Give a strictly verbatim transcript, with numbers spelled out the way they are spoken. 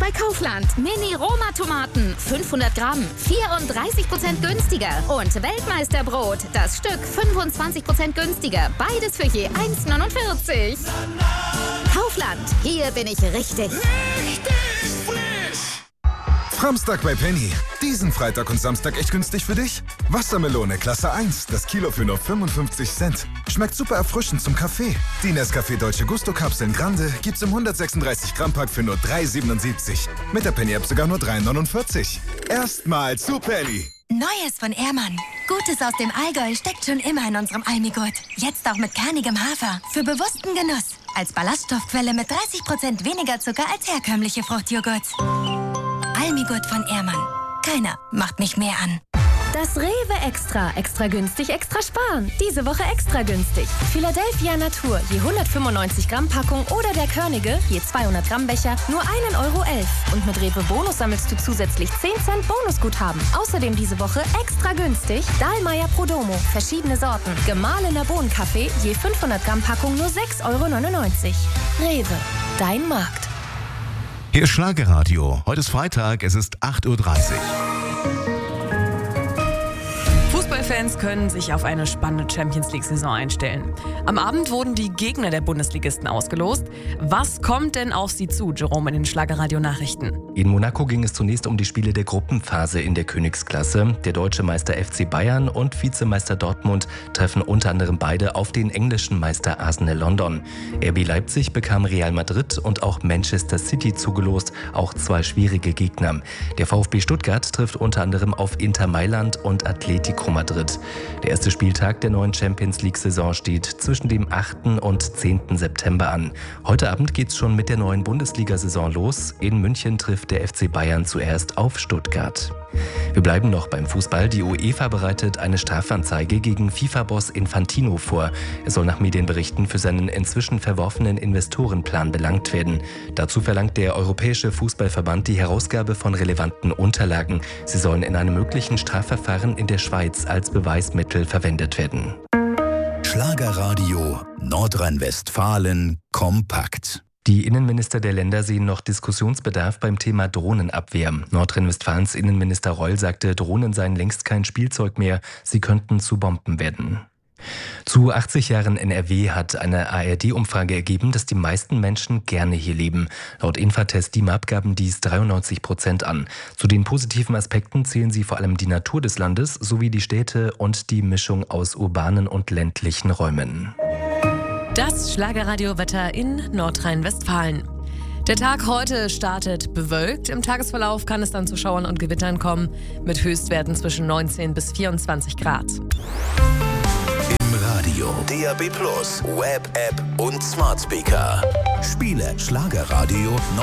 bei Kaufland. Mini-Roma-Tomaten, fünfhundert Gramm, vierunddreißig Prozent günstiger. Und Weltmeisterbrot, das Stück fünfundzwanzig Prozent günstiger. Beides für je eins neunundvierzig. Kaufland, hier bin ich richtig. Richtig frisch! Samstag bei Penny. Diesen Freitag und Samstag echt günstig für dich? Wassermelone Klasse eins, das Kilo für nur fünfundfünfzig Cent. Schmeckt super erfrischend zum Kaffee. Die Nescafé Dolce Gusto Kapseln Grande gibt's im hundertsechsunddreißig Gramm Pack für nur drei siebenundsiebzig. Mit der Penny App sogar nur drei neunundvierzig. Erstmal zu Penny. Neues von Ehrmann. Gutes aus dem Allgäu steckt schon immer in unserem Almigurt. Jetzt auch mit kernigem Hafer. Für bewussten Genuss. Als Ballaststoffquelle mit dreißig Prozent weniger Zucker als herkömmliche Fruchtjoghurts. Almigurt von Ehrmann. Keiner macht mich mehr an. Das Rewe Extra. Extra günstig, extra sparen. Diese Woche extra günstig. Philadelphia Natur, je hundertfünfundneunzig Gramm Packung oder der Körnige, je zweihundert Gramm Becher, nur ein Euro elf. Und mit Rewe Bonus sammelst du zusätzlich zehn Cent Bonusguthaben. Außerdem diese Woche extra günstig Dahlmeier Prodomo, verschiedene Sorten. Gemahlener Bohnenkaffee, je fünfhundert Gramm Packung nur sechs Euro neunundneunzig. Rewe, dein Markt. Hier ist Schlagerradio. Heute ist Freitag, es ist acht Uhr dreißig. Fußballfans können sich auf eine spannende Champions-League-Saison einstellen. Am Abend wurden die Gegner der Bundesligisten ausgelost. Was kommt denn auf sie zu, Jerome, in den Schlagerradio-Nachrichten? In Monaco ging es zunächst um die Spiele der Gruppenphase in der Königsklasse. Der deutsche Meister F C Bayern und Vizemeister Dortmund treffen unter anderem beide auf den englischen Meister Arsenal London. R B Leipzig bekam Real Madrid und auch Manchester City zugelost, auch zwei schwierige Gegner. Der VfB Stuttgart trifft unter anderem auf Inter Mailand und Atletico Madrid. Der erste Spieltag der neuen Champions-League-Saison steht zwischen dem achten und zehnten September an. Heute Abend geht's schon mit der neuen Bundesliga-Saison los. In München trifft der F C Bayern zuerst auf Stuttgart. Wir bleiben noch beim Fußball. Die UEFA bereitet eine Strafanzeige gegen FIFA-Boss Infantino vor. Er soll nach Medienberichten für seinen inzwischen verworfenen Investorenplan belangt werden. Dazu verlangt der Europäische Fußballverband die Herausgabe von relevanten Unterlagen. Sie sollen in einem möglichen Strafverfahren in der Schweiz als Beweismittel verwendet werden. Schlagerradio Nordrhein-Westfalen kompakt. Die Innenminister der Länder sehen noch Diskussionsbedarf beim Thema Drohnenabwehr. Nordrhein-Westfalens Innenminister Reul sagte, Drohnen seien längst kein Spielzeug mehr, sie könnten zu Bomben werden. Zu achtzig Jahren N R W hat eine A R D-Umfrage ergeben, dass die meisten Menschen gerne hier leben. Laut Infratest D I M A P gaben dies dreiundneunzig Prozent an. Zu den positiven Aspekten zählen sie vor allem die Natur des Landes sowie die Städte und die Mischung aus urbanen und ländlichen Räumen. Das Schlagerradio-Wetter in Nordrhein-Westfalen. Der Tag heute startet bewölkt. Im Tagesverlauf kann es dann zu Schauern und Gewittern kommen, mit Höchstwerten zwischen neunzehn bis vierundzwanzig Grad. Im Radio, D A B plus, Web-App und Smart Speaker. Spiele Schlagerradio